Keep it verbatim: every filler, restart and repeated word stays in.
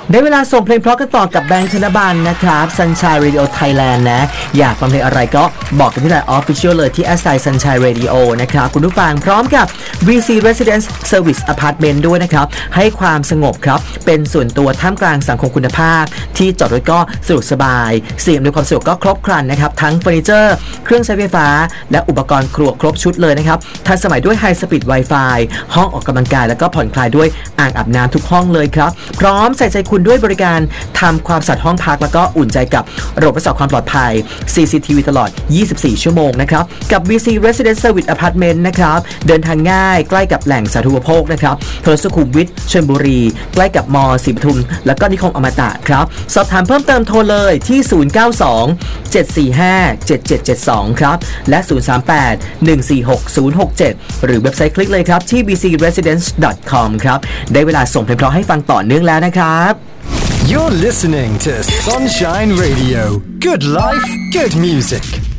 ได้เวลาส่งเพลงเพราะกันต่อกับแบงค์ธนบัลนะครับ Sunshine Radio Thailand นะอยากฟังเพลงอะไรก็บอกกันที่ไลน์ Official เลยที่ แอท ไซน์ Sunshine Radio นะครับคุณผู้ฟังพร้อมกับ วี ซี Residence Service Apartment ด้วยนะครับให้ความสงบครับเป็นส่วนตัวท่ามกลางสังคมคุณภาพที่จอดรถก็สะดวกสบายเสียงด้วยความสะดวกก็ครบครันนะครับทั้งเฟอร์นิเจอร์เครื่องใช้ไฟฟ้าและอุปกรณ์ครัวครบชุดเลยนะครับทันสมัยด้วย High Speed Wi-Fi ห้องออกกำลังกายแล้วก็ผ่อนคลายด้วยอ่างอาบน้ำทุกห้องเลยครับพร้อมใส่ใจคุณด้วยบริการทำความสะอาดห้องพักแล้วก็อุ่นใจกับระบบรักษาความปลอดภัย ซี ซี ที วี ตลอดยี่สิบสี่ชั่วโมงนะครับกับ วี ซี Residence Service Apartment นะครับเดินทางง่ายใกล้กับแหล่งสาธารณูปโภคนะครับถนนสุขุมวิทชลบุรีใกล้กับมอศรีปทุมแล้วก็นิคมอมตะครับสอบถามเพิ่มเติมโทรเลยที่ศูนย์ เก้า สอง เจ็ด สี่ ห้า เจ็ด เจ็ด เจ็ด สองครับและศูนย์ สาม แปด หนึ่ง สี่ หก ศูนย์ หก เจ็ดหรือเว็บไซต์คลิกเลยครับที่ บี ซี เรสซิเดนซ์ ดอท คอม ครับได้เวลาส่งเพลงเพราะให้ฟังต่อเนื่องแล้วนะครับ You're listening to Sunshine Radio. Good life, good music.